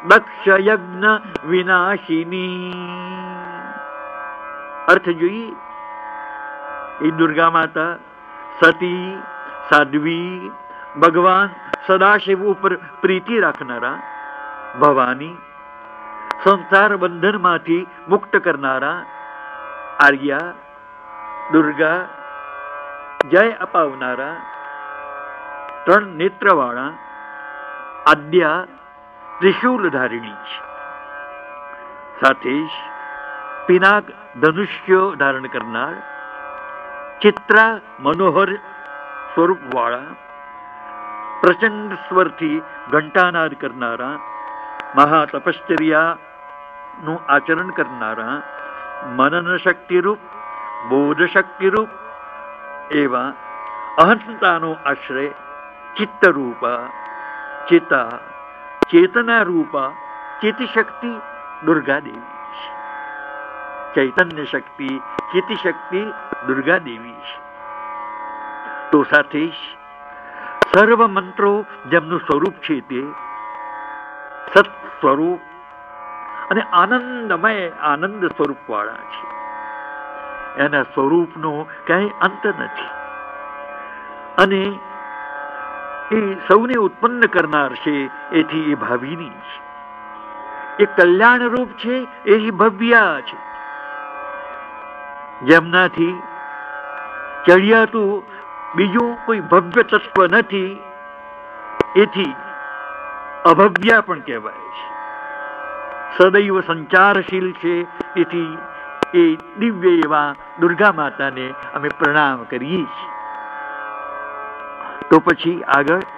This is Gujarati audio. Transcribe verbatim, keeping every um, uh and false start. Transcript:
દક્ષ યજ્ઞ વિનાશિની. અર્થ જોઈએ, એ દુર્ગા માતા સતી, સાધ્વી, ભગવાન સદાશિવ ઉપર પ્રીતિ રાખનારા, ભવાની સંસાર બંધનમાંથી મુક્ત કરનારા, આર્યા દુર્ગા જય અપાવનારા, ત્રણ નેત્રવાળા, આદ્યા ત્રિશૂલ ધારિણી છે. સાથે જ પિનાક ધનુષ્ય ધારણ કરનાર, ચિત્રા મનોહર સ્વરૂપ વાળા, પ્રચંડ સ્વરથી ઘંટાનાદ કરનારા, મહાતપશ્ચર્યા નું આચરણ કરનારા, મનન શક્તિરૂપ, બોધ શક્તિરૂપ એવા અહંતાનો આશ્રય ચિત્તરૂપા, ચેતા ચેતના રૂપા ચેતિશક્તિ દુર્ગા દેવી છે. ચૈતન્ય શક્તિ, ચેતિશક્તિ દુર્ગા દેવી છે. તો સાથે જ સર્વ મંત્રો જેમનું સ્વરૂપ છે તે સત સ્વરૂપ અને આનંદમય આનંદ સ્વરૂપ વાળા છે. એના સ્વરૂપનો કઈ અંત નથી અને એ સૌને ઉત્પન્ન કરનાર છે. એથી એ ભાવિની છે. એ કલ્યાણ રૂપ છે. એ ભવ્યા છે. જેમનાથી ચડિયાતું બીજું કોઈ ભવ્ય તત્વ નથી. એથી અભવ્યા પણ કહેવાય છે. સદૈવ સંચારશીલ છે. એથી એ દિવ્ય એવા દુર્ગા માતાને અમે પ્રણામ કરીએ છીએ. તો પછી આગળ